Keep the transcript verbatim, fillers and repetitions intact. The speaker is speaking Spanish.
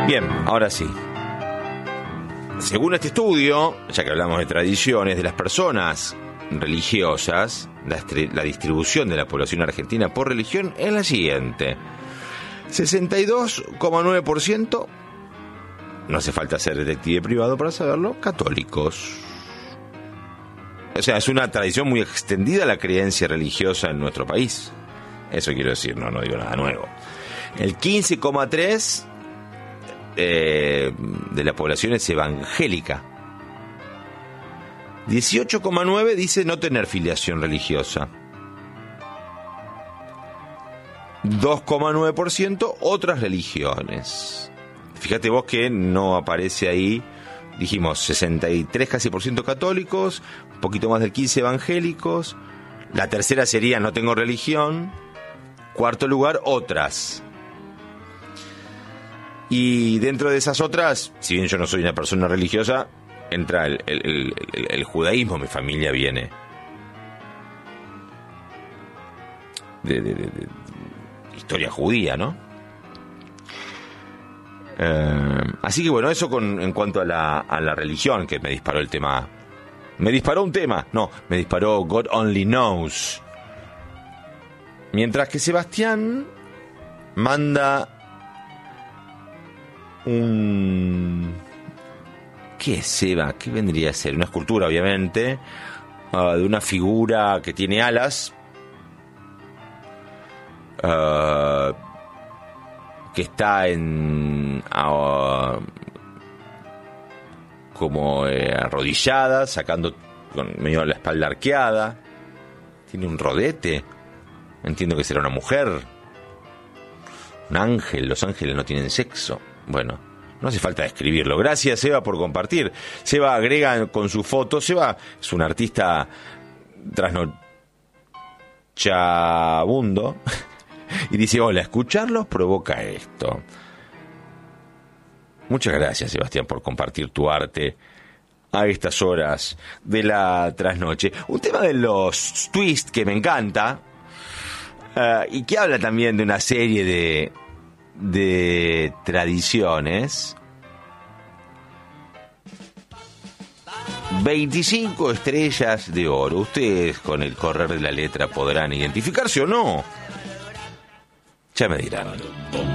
Bien, ahora sí. Según este estudio, ya que hablamos de tradiciones, de las personas religiosas, la, estri- la distribución de la población argentina por religión es la siguiente. sesenta y dos coma nueve por ciento, no hace falta ser detective privado para saberlo, católicos. O sea, es una tradición muy extendida la creencia religiosa en nuestro país. Eso quiero decir, no, no digo nada nuevo. El quince coma tres eh, de la población es evangélica. dieciocho coma nueve dice no tener filiación religiosa. dos coma nueve por ciento otras religiones. Fíjate vos que no aparece ahí, dijimos sesenta y tres casi por ciento católicos, un poquito más del quince evangélicos. La tercera sería no tengo religión. Cuarto lugar, otras. Y dentro de esas otras, si bien yo no soy una persona religiosa, entra el, el, el, el, el judaísmo. Mi familia viene de, de, de, de historia judía, ¿no? Eh, así que bueno, eso con, en cuanto a la, a la religión, que me disparó el tema. Me disparó un tema, no, me disparó God Only Knows. Mientras que Sebastián manda un... ¿Qué es, Seba? ¿Qué vendría a ser? Una escultura, obviamente, uh, de una figura que tiene alas, uh, que está en... Uh, como eh, arrodillada, sacando con medio la espalda arqueada. Tiene un rodete. Entiendo que será una mujer. Un ángel. Los ángeles no tienen sexo. Bueno, no hace falta describirlo. Gracias, Seba, por compartir. Seba agrega con su foto. Seba es un artista trasnochabundo. Y dice, hola, escucharlos provoca esto. Muchas gracias, Sebastián, por compartir tu arte a estas horas de la trasnoche. Un tema de los twists que me encanta, uh, y que habla también de una serie de, de tradiciones. veinticinco estrellas de oro. Ustedes con el correr de la letra podrán identificarse o no. Ya me dirán.